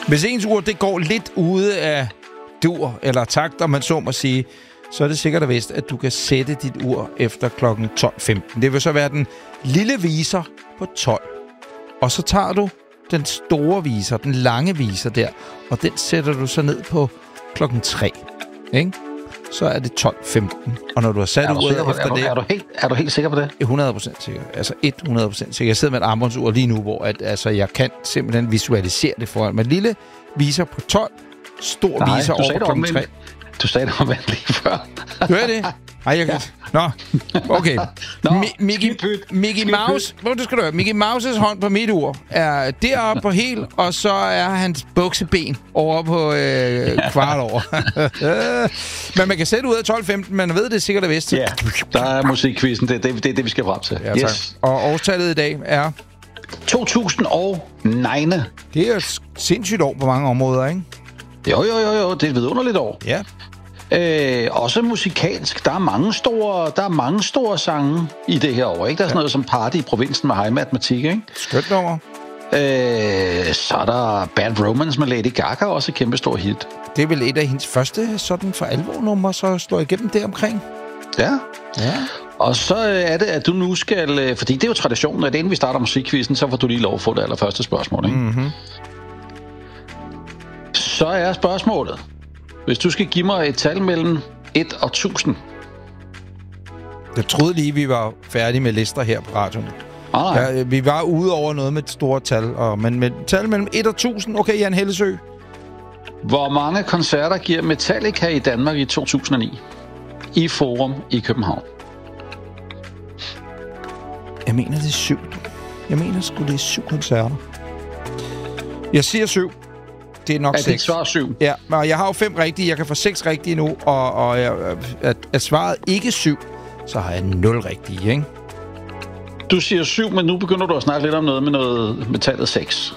Hvis ens ur, det går lidt ude af dur eller takt, om man så må sige, så er det sikkert og vist, at du kan sætte dit ur efter klokken 12.15. Det vil så være den lille viser på 12. Og så tager du den store viser, den lange viser der, og den sætter du så ned på klokken 3. Ikke? Så er det 12.15. Og når du har sat uret efter det... Er du helt sikker på det? 100% sikker. Altså 100% sikker. Jeg sidder med et armbåndsur lige nu, hvor jeg kan simpelthen visualisere det foran mig. Lille viser på 12, stor viser over på klokken 3. Du sagde det omvendt lige før. Gør jeg det? Nej, jeg kan... Nå, okay. Mickey Mouse... Hvor du skal høre? Mickey Mouses hånd på mit ur er deroppe på helt, og så er hans bukseben over på kvart over. Men man kan sætte ud af 12.15, man ved det sikkert og vist. Ja, der er musikkvisten. Det er det, vi skal frem til. Ja, yes. Og årstallet i dag er... 2009. Det er et sindssygt år på mange områder, ikke? Jo. Det er et vidunderligt år. Ja. Også musikalsk. Der er mange store sange i det her år, ikke? Der er sådan noget som Party i provinsen med high matematik, ikke? Skønt nummer. Så er der Bad Romance med Lady Gaga, også et kæmpe stor hit. Det er vel et af hendes første sådan for alvor-nummer, så slår igennem det omkring. Ja. Og så er det, at du nu skal... Fordi det er jo traditionen, at inden vi starter musikkvisten, så får du lige lov at få det allerførste spørgsmål, ikke? Mm-hmm. Så er spørgsmålet, hvis du skal give mig et tal mellem 1 og 1000. Jeg troede lige, vi var færdige med lister her på radioen. Ja, vi var ude over noget med et stort tal, men med tal mellem 1 og 1000. Okay, Jan Hellesø. Hvor mange koncerter giver Metallica i Danmark i 2009? I Forum i København. Jeg mener, det er 7. Jeg mener sgu, det er 7 koncerter. Jeg siger 7. Det er nok 6. Er dit svar 7? Ja, men jeg har jo 5 rigtige. Jeg kan få 6 rigtige nu, og at svaret ikke 7, så har jeg 0 rigtige, ikke? Du siger 7, men nu begynder du at snakke lidt om noget med med tallet 6.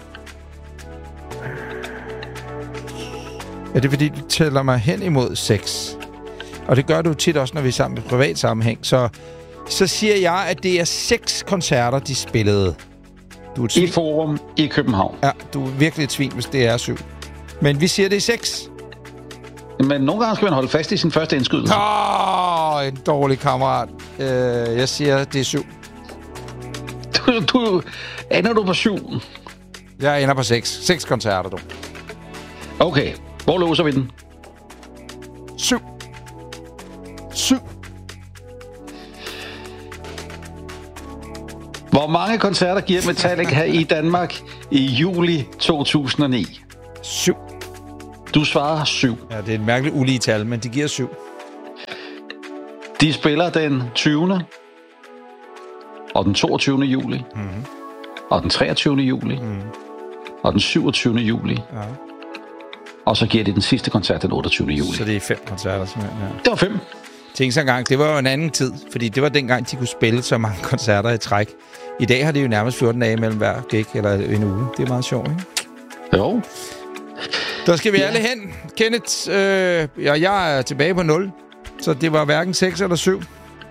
Er det fordi, du tæller mig hen imod 6? Og det gør du tit også, når vi er sammen i privat sammenhæng. Så siger jeg, at det er 6 koncerter, de spillede. Du er i Forum i København. Ja, du er virkelig et svin, hvis det er 7. Men vi siger, det er 6. Men nogle gange skal man holde fast i sin første indskydelse. En dårlig kammerat. Jeg siger, det er 7. Ender du på 7? Jeg ender på 6. 6 koncerter, du. Okay, hvor låser vi den? 7. Hvor mange koncerter giver Metallica i Danmark i juli 2009? 7. Du svarer 7. Ja, det er et mærkeligt ulige tal, men det giver 7. De spiller den 20. og den 22. juli. Mm-hmm. Og den 23. juli. Mm. Og den 27. juli. Ja. Og så giver de den sidste koncert den 28. juli. Så det er 5 koncerter simpelthen, ja. Det var 5. Tænk så engang, det var jo en anden tid, fordi det var dengang, de kunne spille så mange koncerter i træk. I dag har de jo nærmest 14 dage mellem hver gig, eller en uge. Det er meget sjovt, ikke? Jo. Der skal vi alle hen. Kenneth, jeg er tilbage på 0, så det var hverken 6 eller 7.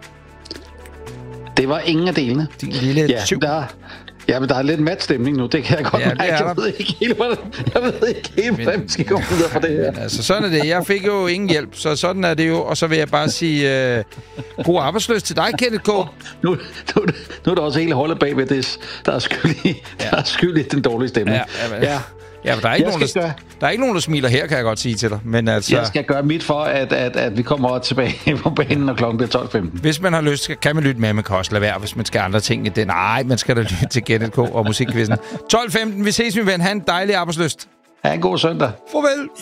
Det var ingen af delene. Din lille 7. Men der er lidt matstemning nu, det kan jeg godt mærke. Jeg ved ikke helt, hvordan vi skal gå videre fra det her. Altså, sådan er det. Jeg fik jo ingen hjælp, så sådan er det jo. Og så vil jeg bare sige god arbejdsløs til dig, Kenneth K. Nu er der også hele holdet bagved det, der er skyld i den dårlige stemning. Ja, men der er ikke nogen, der smiler her, kan jeg godt sige til dig. Men altså, jeg skal gøre mit for, at vi kommer tilbage på banen, når klokken bliver 12.15. Hvis man har lyst, kan man lytte med. Man kan også lade være, hvis man skal andre ting. Nej, man skal da lytte til Kenneth K. og musikkvisten. 12.15. Vi ses, min ven. Ha' en dejlig arbejdslyst. Ha' en god søndag. Farvel.